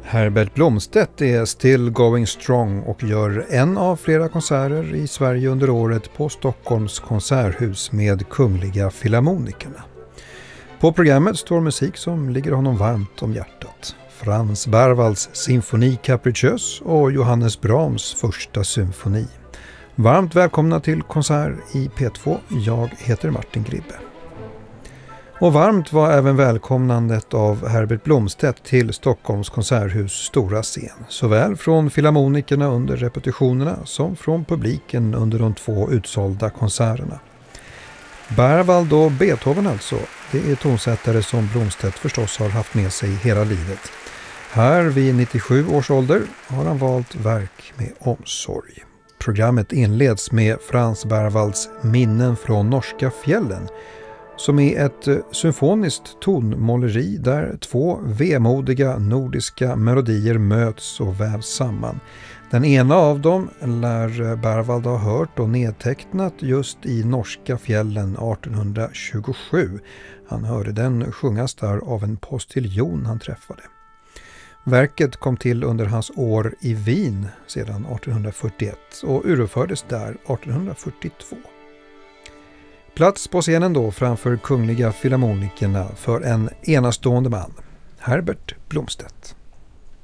Herbert Blomstedt är still going strong och gör en av flera konserter i Sverige under året på Stockholms konserthus med Kungliga Filharmonikerna. På programmet står musik som ligger honom varmt om hjärtat. Franz Berwalds Symphony Capricieuse och Johannes Brahms första symfoni. Varmt välkomna till konsert i P2. Jag heter Martin Gribbe. Och varmt var även välkomnandet av Herbert Blomstedt till Stockholms konserthus stora scen. Såväl från filharmonikerna under repetitionerna som från publiken under de 2 utsålda konserterna. Berwald och Beethoven alltså, det är tonsättare som Blomstedt förstås har haft med sig hela livet. Här vid 97 års ålder har han valt verk med omsorg. Programmet inleds med Franz Berwalds Minnen från norska fjällen, som är ett symfoniskt tonmåleri där 2 vemodiga nordiska melodier möts och vävs samman. Den ena av dem lär Berwald ha hört och nedtecknat just i norska fjällen 1827. Han hörde den sjungas där av en postiljon han träffade. Verket kom till under hans år i Wien sedan 1841 och urfördes där 1842. Plats på scenen då framför Kungliga Filharmonikerna för en enastående man, Herbert Blomstedt.